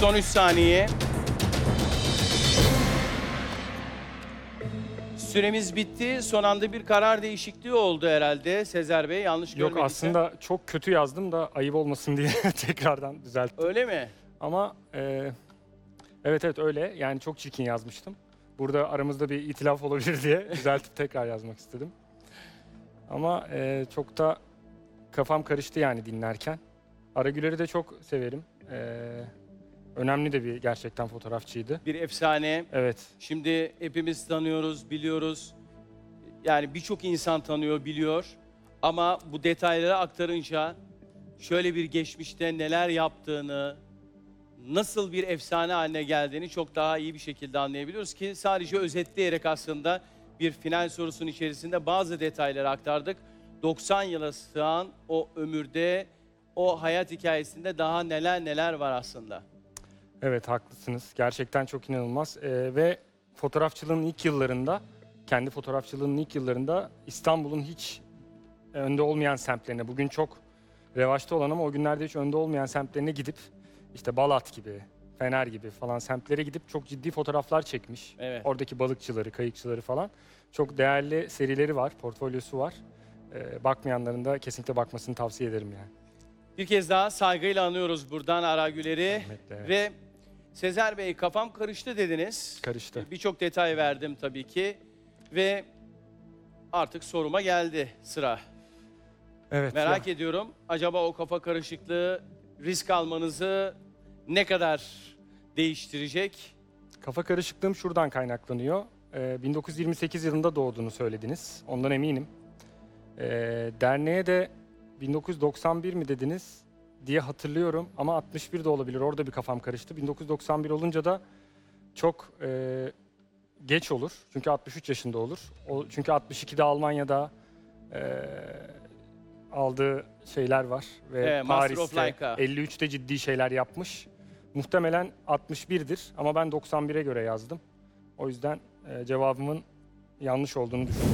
Son 3 saniye. Süremiz bitti. Son anda bir karar değişikliği oldu herhalde. Sezer Bey yanlış Yok görmediysem. aslında çok kötü yazdım da ayıp olmasın diye tekrardan düzelttim. Öyle mi? Ama evet öyle. Yani çok çirkin yazmıştım. Burada aramızda bir itilaf olabilir diye düzeltip tekrar yazmak istedim. Ama çok da kafam karıştı yani dinlerken. Aragüler'i de çok severim. Önemli de bir gerçekten fotoğrafçıydı. Bir efsane. Evet. Şimdi hepimiz tanıyoruz, biliyoruz. Yani birçok insan tanıyor, biliyor. Ama bu detayları aktarınca şöyle bir geçmişte neler yaptığını, nasıl bir efsane haline geldiğini çok daha iyi bir şekilde anlayabiliyoruz ki sadece özetleyerek aslında bir final sorusunun içerisinde bazı detayları aktardık. 90 yıla sığan o ömürde, o hayat hikayesinde daha neler var aslında. Evet haklısınız. Gerçekten çok inanılmaz. Ve fotoğrafçılığın ilk yıllarında, kendi fotoğrafçılığının ilk yıllarında İstanbul'un hiç önde olmayan semtlerine, bugün çok revaçta olan ama o günlerde hiç önde olmayan semtlerine gidip işte Balat gibi, Fener gibi falan semtlere gidip çok ciddi fotoğraflar çekmiş. Evet. Oradaki balıkçıları, kayıkçıları falan. Çok değerli serileri var, portfolyosu var. Bakmayanların da kesinlikle bakmasını tavsiye ederim yani. Bir kez daha saygıyla anıyoruz buradan Aragüler'i. Rahmetle, evet. Ve Sezer Bey kafam karıştı dediniz. Karıştı. Birçok detay verdim tabii ki. Ve artık soruma geldi sıra. Evet. Merak ediyorum acaba o kafa karışıklığı risk almanızı ne kadar değiştirecek? Kafa karışıklığım şuradan kaynaklanıyor. 1928 yılında doğduğunu söylediniz. Ondan eminim. Derneğe de 1991 mi dediniz diye hatırlıyorum. Ama 61 de olabilir. Orada bir kafam karıştı. 1991 olunca da çok geç olur. Çünkü 63 yaşında olur. Çünkü 62'de Almanya'da aldığı şeyler var. Ve Master of Paris'te Leica. 53'te ciddi şeyler yapmış. Muhtemelen 61'dir ama ben 91'e göre yazdım. O yüzden cevabımın yanlış olduğunu düşünüyorum.